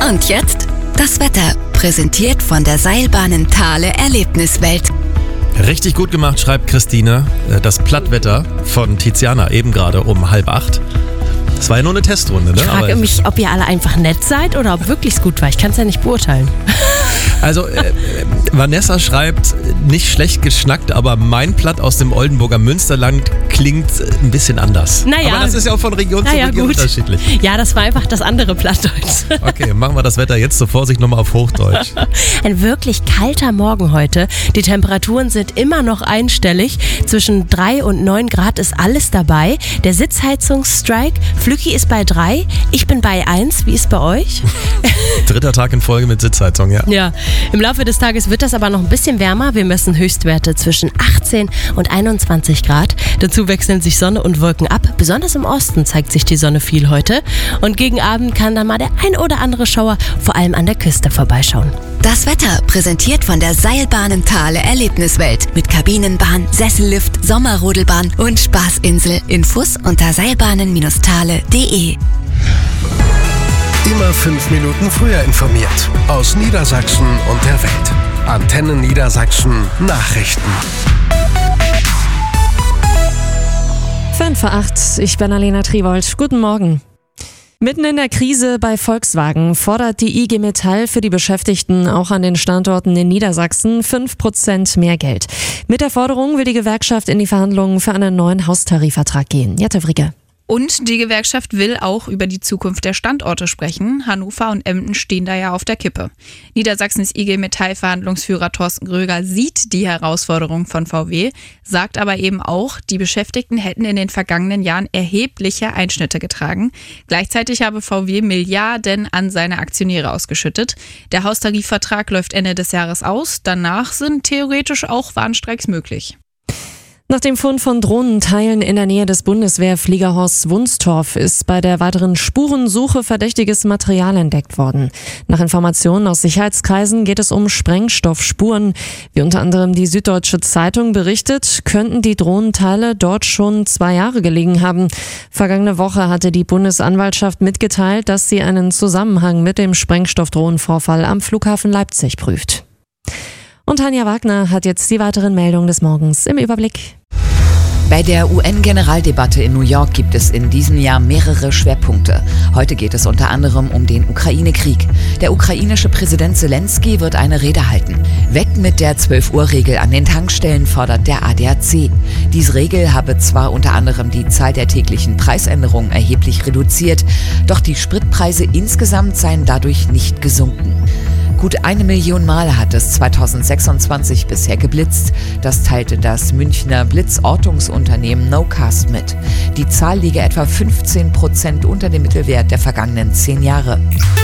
Und jetzt das Wetter, präsentiert von der Seilbahnen Thale Erlebniswelt. Richtig gut gemacht, schreibt Christine. Das Plattwetter von Tiziana eben gerade um 7:30. Das war ja nur eine Testrunde, ne? Ich frage mich, ob ihr alle einfach nett seid oder ob wirklich es gut war. Ich kann es ja nicht beurteilen. Also Vanessa schreibt, nicht schlecht geschnackt, aber mein Platt aus dem Oldenburger Münsterland klingt ein bisschen anders. Naja. Aber das ist ja auch von Region zu Region unterschiedlich. Ja, das war einfach das andere Plattdeutsch. Okay, machen wir das Wetter jetzt zur Vorsicht nochmal auf Hochdeutsch. Ein wirklich kalter Morgen heute. Die Temperaturen sind immer noch einstellig. Zwischen 3 und 9 Grad ist alles dabei. Der Sitzheizungsstrike. Flücki ist bei 3. Ich bin bei 1. Wie ist bei euch? 3. Tag in Folge mit Sitzheizung, ja. Ja, im Laufe des Tages wird das aber noch ein bisschen wärmer. Wir messen Höchstwerte zwischen 18 und 21 Grad. Dazu wechseln sich Sonne und Wolken ab. Besonders im Osten zeigt sich die Sonne viel heute. Und gegen Abend kann dann mal der ein oder andere Schauer vor allem an der Küste vorbeischauen. Das Wetter, präsentiert von der Seilbahnen Thale Erlebniswelt. Mit Kabinenbahn, Sessellift, Sommerrodelbahn und Spaßinsel. Infos unter seilbahnen-thale.de. Immer 5 Minuten früher informiert. Aus Niedersachsen und der Welt. Antenne Niedersachsen Nachrichten. 7:05, ich bin Alena Triwold. Guten Morgen. Mitten in der Krise bei Volkswagen fordert die IG Metall für die Beschäftigten auch an den Standorten in Niedersachsen 5% mehr Geld. Mit der Forderung will die Gewerkschaft in die Verhandlungen für einen neuen Haustarifvertrag gehen. Jette Fricke. Und die Gewerkschaft will auch über die Zukunft der Standorte sprechen. Hannover und Emden stehen da ja auf der Kippe. Niedersachsens IG Metall-Verhandlungsführer Thorsten Gröger sieht die Herausforderung von VW, sagt aber eben auch, die Beschäftigten hätten in den vergangenen Jahren erhebliche Einschnitte getragen. Gleichzeitig habe VW Milliarden an seine Aktionäre ausgeschüttet. Der Haustarifvertrag läuft Ende des Jahres aus. Danach sind theoretisch auch Warnstreiks möglich. Nach dem Fund von Drohnenteilen in der Nähe des Bundeswehrfliegerhorsts Wunstorf ist bei der weiteren Spurensuche verdächtiges Material entdeckt worden. Nach Informationen aus Sicherheitskreisen geht es um Sprengstoffspuren. Wie unter anderem die Süddeutsche Zeitung berichtet, könnten die Drohnenteile dort schon 2 Jahre gelegen haben. Vergangene Woche hatte die Bundesanwaltschaft mitgeteilt, dass sie einen Zusammenhang mit dem Sprengstoffdrohnenvorfall am Flughafen Leipzig prüft. Und Tanja Wagner hat jetzt die weiteren Meldungen des Morgens im Überblick. Bei der UN-Generaldebatte in New York gibt es in diesem Jahr mehrere Schwerpunkte. Heute geht es unter anderem um den Ukraine-Krieg. Der ukrainische Präsident Zelensky wird eine Rede halten. Weg mit der 12-Uhr-Regel an den Tankstellen, fordert der ADAC. Diese Regel habe zwar unter anderem die Zahl der täglichen Preisänderungen erheblich reduziert, doch die Spritpreise insgesamt seien dadurch nicht gesunken. Gut 1 Million Mal hat es 2026 bisher geblitzt. Das teilte das Münchner Blitzortungsunternehmen Nocast mit. Die Zahl liege etwa 15% unter dem Mittelwert der vergangenen 10 Jahre.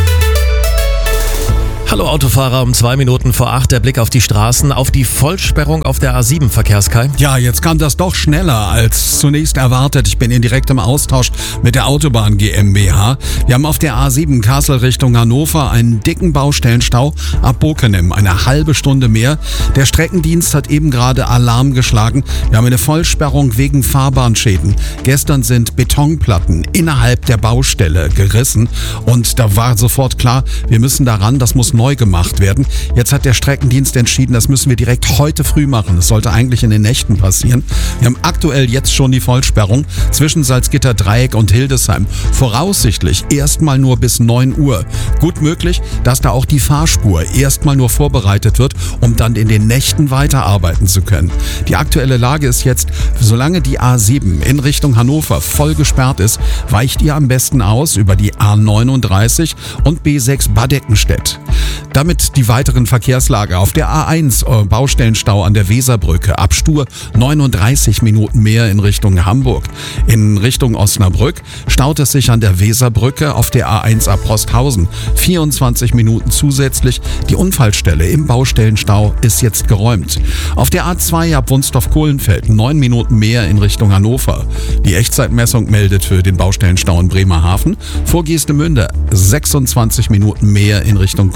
Hallo Autofahrer, um 2 Minuten vor 8 der Blick auf die Straßen, auf die Vollsperrung auf der A7, Verkehrskai. Ja, jetzt kam das doch schneller als zunächst erwartet. Ich bin in direktem Austausch mit der Autobahn GmbH. Wir haben auf der A7 Kassel Richtung Hannover einen dicken Baustellenstau ab Bokenem, eine halbe Stunde mehr. Der Streckendienst hat eben gerade Alarm geschlagen. Wir haben eine Vollsperrung wegen Fahrbahnschäden. Gestern sind Betonplatten innerhalb der Baustelle gerissen und da war sofort klar, wir müssen daran, das muss neu gemacht werden. Jetzt hat der Streckendienst entschieden, das müssen wir direkt heute früh machen. Das sollte eigentlich in den Nächten passieren. Wir haben aktuell jetzt schon die Vollsperrung zwischen Salzgitter Dreieck und Hildesheim. Voraussichtlich erstmal nur bis 9 Uhr. Gut möglich, dass da auch die Fahrspur erstmal nur vorbereitet wird, um dann in den Nächten weiterarbeiten zu können. Die aktuelle Lage ist jetzt, solange die A7 in Richtung Hannover voll gesperrt ist, weicht ihr am besten aus über die A39 und B6 Bad-Eckenstedt. Damit die weiteren Verkehrslage auf der A1 Baustellenstau an der Weserbrücke. Ab Stur 39 Minuten mehr in Richtung Hamburg. In Richtung Osnabrück staut es sich an der Weserbrücke auf der A1 ab Prosthausen. 24 Minuten zusätzlich. Die Unfallstelle im Baustellenstau ist jetzt geräumt. Auf der A2 ab Wunstorf-Kohlenfeld 9 Minuten mehr in Richtung Hannover. Die Echtzeitmessung meldet für den Baustellenstau in Bremerhaven. Vor Geestemünde 26 Minuten mehr in Richtung Cuxhaven.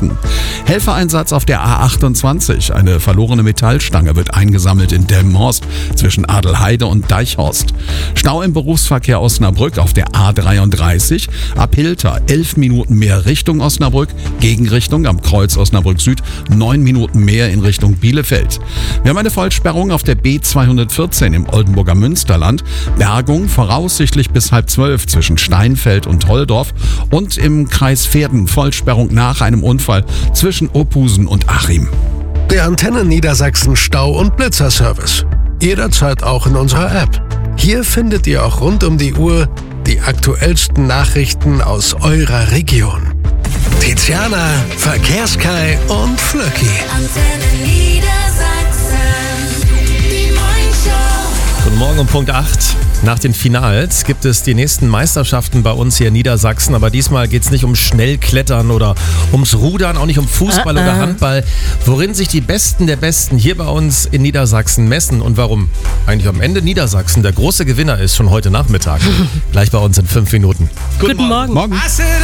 München. Helfereinsatz auf der A28. Eine verlorene Metallstange wird eingesammelt in Delmenhorst zwischen Adelheide und Deichhorst. Stau im Berufsverkehr Osnabrück auf der A33. Ab Hilter 11 Minuten mehr Richtung Osnabrück, Gegenrichtung am Kreuz Osnabrück Süd 9 Minuten mehr in Richtung Bielefeld. Wir haben eine Vollsperrung auf der B214 im Oldenburger Münsterland. Bergung voraussichtlich bis 11:30 zwischen Steinfeld und Holldorf und im Kreis Verden Vollsperrung nach einem Unfall zwischen Ophusen und Achim. Der Antenne Niedersachsen Stau- und Blitzerservice. Jederzeit auch in unserer App. Hier findet ihr auch rund um die Uhr die aktuellsten Nachrichten aus eurer Region. Tiziana, Verkehrskai und Flöcki. Antenne Niedersachsen, die Morningshow. Guten Morgen um Punkt 8. Nach den Finals gibt es die nächsten Meisterschaften bei uns hier in Niedersachsen, aber diesmal geht es nicht um Schnellklettern oder ums Rudern, auch nicht um Fußball oder Handball. Worin sich die Besten der Besten hier bei uns in Niedersachsen messen und warum eigentlich am Ende Niedersachsen der große Gewinner ist, schon heute Nachmittag. Gleich bei uns in 5 Minuten. Guten Morgen. Morgen.